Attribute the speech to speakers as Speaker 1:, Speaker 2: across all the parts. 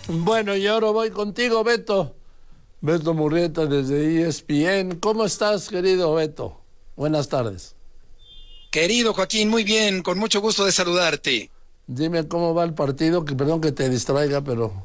Speaker 1: Bueno, y ahora voy contigo, Beto. Beto Murrieta desde ESPN. ¿Cómo estás, querido Beto? Buenas tardes.
Speaker 2: Querido Joaquín, muy bien, con mucho gusto de saludarte.
Speaker 1: Dime cómo va el partido, que perdón que te distraiga, pero...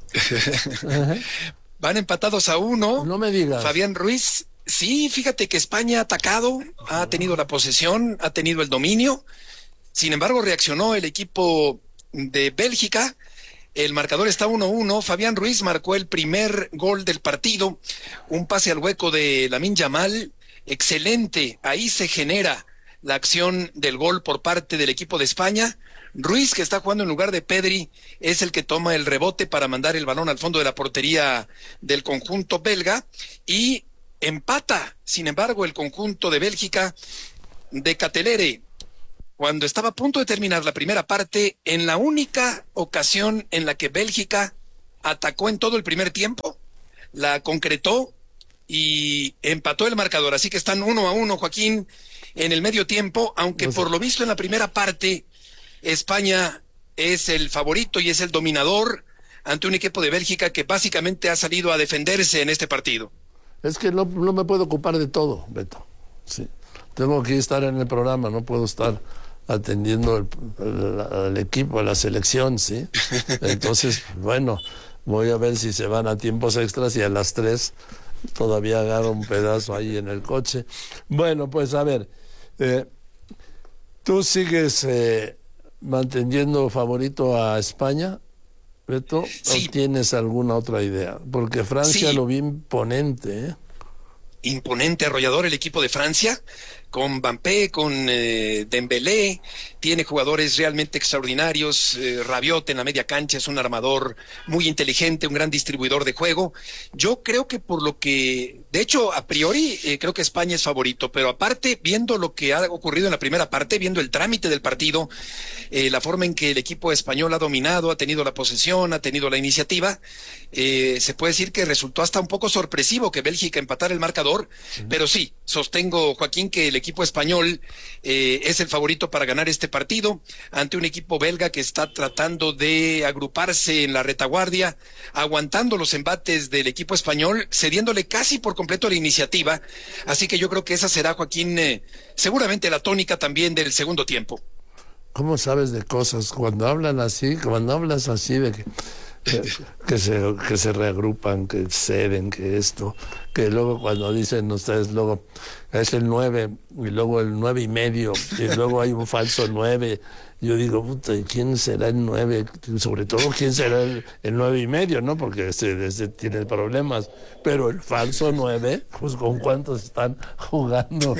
Speaker 2: Van empatados a 1.
Speaker 1: No me digas.
Speaker 2: Fabián Ruiz, sí, fíjate que España ha atacado, ha tenido la posesión, ha tenido el dominio. Sin embargo, reaccionó el equipo de Bélgica. El marcador está 1-1. Fabián Ruiz marcó el primer gol del partido. Un pase al hueco de Lamine Yamal. Excelente. Ahí se genera la acción del gol por parte del equipo de España. Ruiz, que está jugando en lugar de Pedri, es el que toma el rebote para mandar el balón al fondo de la portería del conjunto belga y empata, sin embargo, el conjunto de Bélgica de Catelere, cuando estaba a punto de terminar la primera parte, en la única ocasión en la que Bélgica atacó en todo el primer tiempo, la concretó y empató el marcador. Así que están 1-1, Joaquín, en el medio tiempo, aunque por lo visto en la primera parte España es el favorito y es el dominador ante un equipo de Bélgica que básicamente ha salido a defenderse en este partido.
Speaker 1: Es que no me puedo ocupar de todo, Beto. Sí. Tengo que estar en el programa, no puedo estar atendiendo al equipo, a la selección, ¿sí? Entonces, bueno, voy a ver si se van a tiempos extras y a las 3 todavía agarro un pedazo ahí en el coche. Bueno, pues a ver, ¿tú sigues manteniendo favorito a España, Beto?
Speaker 2: Sí.
Speaker 1: ¿O tienes alguna otra idea? Porque Francia
Speaker 2: Sí.
Speaker 1: lo vi imponente, ¿eh?
Speaker 2: Imponente, arrollador el equipo de Francia, con Mbappé, con Dembélé, tiene jugadores realmente extraordinarios. Rabiot en la media cancha es un armador muy inteligente, un gran distribuidor de juego. Yo creo que por lo que, de hecho, a priori, creo que España es favorito, pero aparte, viendo lo que ha ocurrido en la primera parte, viendo el trámite del partido, la forma en que el equipo español ha dominado, ha tenido la posesión, ha tenido la iniciativa, se puede decir que resultó hasta un poco sorpresivo que Bélgica empatara el marcador, pero sí, sostengo, Joaquín, que el equipo español es el favorito para ganar este partido ante un equipo belga que está tratando de agruparse en la retaguardia, aguantando los embates del equipo español, cediéndole casi por completo la iniciativa. Así que yo creo que esa será, Joaquín, seguramente la tónica también del segundo tiempo.
Speaker 1: ¿Cómo sabes de cosas? Cuando hablas así de que se reagrupan, que ceden, que esto, que luego cuando dicen ustedes, luego es el 9 y luego el 9.5 y luego hay un falso 9. Yo digo, puta, ¿y quién será el 9? Sobre todo, ¿quién será el 9.5? ¿No? Porque ese tiene problemas. Pero el falso 9, pues ¿con cuántos están jugando?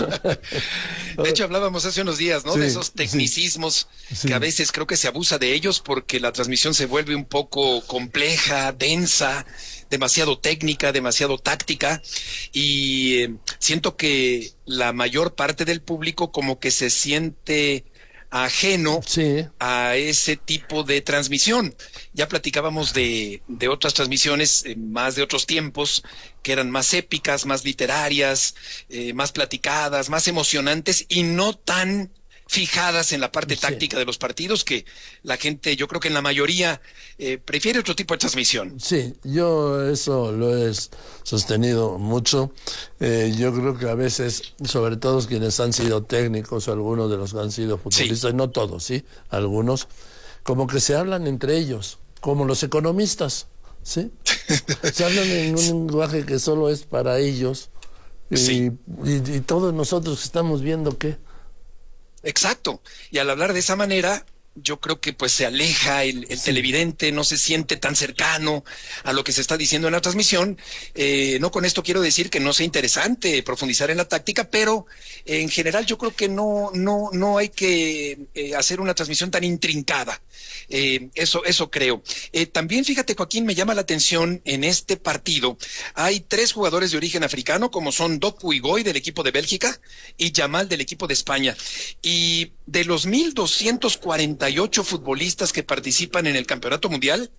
Speaker 2: De hecho, hablábamos hace unos días, ¿no?
Speaker 1: Sí,
Speaker 2: De esos tecnicismos
Speaker 1: sí.
Speaker 2: que a veces creo que se abusa de ellos porque la transmisión se vuelve un poco compleja, densa, demasiado técnica, demasiado táctica, y siento que la mayor parte del público como que se siente ajeno
Speaker 1: Sí.
Speaker 2: a ese tipo de transmisión. Ya platicábamos de otras transmisiones, más de otros tiempos, que eran más épicas, más literarias, más platicadas, más emocionantes y no tan fijadas en la parte
Speaker 1: Sí.
Speaker 2: táctica de los partidos, que la gente, yo creo que en la mayoría, prefiere otro tipo de transmisión.
Speaker 1: Sí, yo eso lo he sostenido mucho. Yo creo que a veces, sobre todo quienes han sido técnicos, algunos de los que han sido futbolistas, no todos, sí, algunos, como que se hablan entre ellos, como los economistas, ¿sí? Se hablan en un lenguaje que solo es para ellos
Speaker 2: Sí.
Speaker 1: y todos nosotros estamos viendo que...
Speaker 2: Exacto. Y al hablar de esa manera, yo creo que pues se aleja el televidente, no se siente tan cercano a lo que se está diciendo en la transmisión. No con esto quiero decir que no sea interesante profundizar en la táctica, pero en general yo creo que no hay que hacer una transmisión tan intrincada. Eso creo. También fíjate, Joaquín, me llama la atención en este partido. Hay 3 jugadores de origen africano, como son Doku Igoy del equipo de Bélgica y Yamal del equipo de España. Y de los 1,248 futbolistas que participan en el Campeonato Mundial,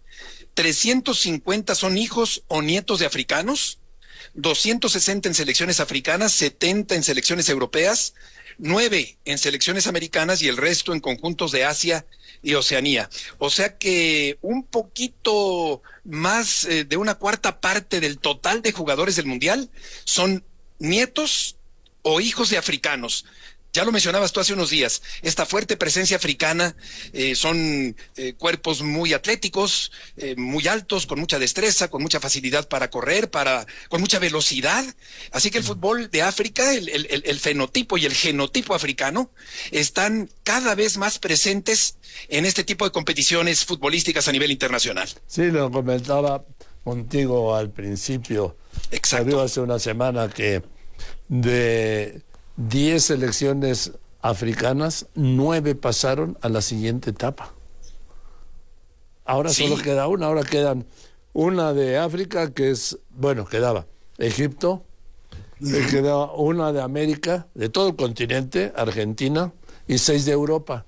Speaker 2: 350 son hijos o nietos de africanos, 260 en selecciones africanas, 70 en selecciones europeas, 9 en selecciones americanas y el resto en conjuntos de Asia y Oceanía. O sea que un poquito más de una cuarta parte del total de jugadores del Mundial son nietos o hijos de africanos. Ya lo mencionabas tú hace unos días, esta fuerte presencia africana, son cuerpos muy atléticos, muy altos, con mucha destreza, con mucha facilidad para correr, con mucha velocidad. Así que el fútbol de África, el fenotipo y el genotipo africano, están cada vez más presentes en este tipo de competiciones futbolísticas a nivel internacional.
Speaker 1: Sí, lo comentaba contigo al principio.
Speaker 2: Exacto.
Speaker 1: Salió hace una semana que de 10 selecciones africanas, 9 pasaron a la siguiente etapa. Ahora
Speaker 2: Sí.
Speaker 1: solo queda una, ahora quedan una de África, que es, bueno, quedaba Egipto, quedaba una de América, de todo el continente, Argentina, y 6 de Europa.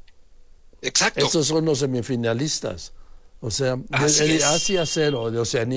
Speaker 2: Exacto.
Speaker 1: Esos son los semifinalistas. O sea,
Speaker 2: Así
Speaker 1: de
Speaker 2: es.
Speaker 1: Asia 0, de Oceanía